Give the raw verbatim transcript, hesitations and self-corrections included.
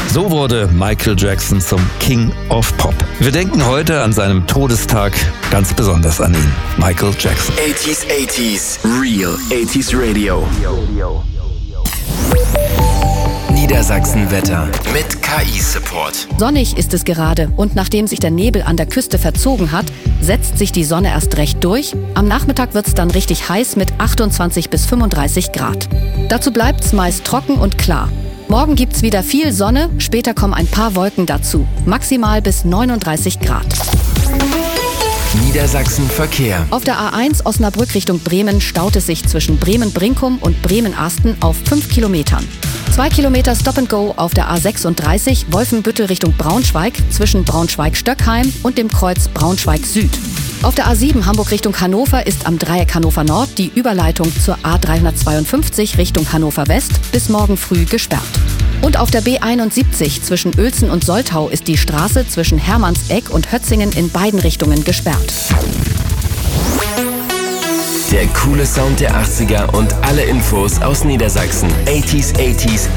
So wurde Michael Jackson zum King of Pop. Wir denken heute an seinem Todestag ganz besonders an ihn, Michael Jackson. achtziger, achtziger, Real achtziger Radio. Niedersachsen-Wetter mit K I-Support. Sonnig ist es gerade und nachdem sich der Nebel an der Küste verzogen hat, setzt sich die Sonne erst recht durch. Am Nachmittag wird es dann richtig heiß mit achtundzwanzig bis fünfunddreißig Grad. Dazu bleibt es meist trocken und klar. Morgen gibt's wieder viel Sonne, später kommen ein paar Wolken dazu. Maximal bis neununddreißig Grad. Niedersachsen Verkehr. Auf der A eins Osnabrück Richtung Bremen staut es sich zwischen Bremen-Brinkum und Bremen-Asten auf fünf Kilometern. Zwei Kilometer Stop-and-Go auf der A sechsunddreißig Wolfenbüttel Richtung Braunschweig zwischen Braunschweig-Stöckheim und dem Kreuz Braunschweig Süd. Auf der A sieben Hamburg Richtung Hannover ist am Dreieck Hannover Nord die Überleitung zur A dreihundertzweiundfünfzig Richtung Hannover West bis morgen früh gesperrt. Und auf der B einundsiebzig zwischen Uelzen und Soltau ist die Straße zwischen Hermannseck und Hötzingen in beiden Richtungen gesperrt. Der coole Sound der achtziger und alle Infos aus Niedersachsen. achtziger, achtziger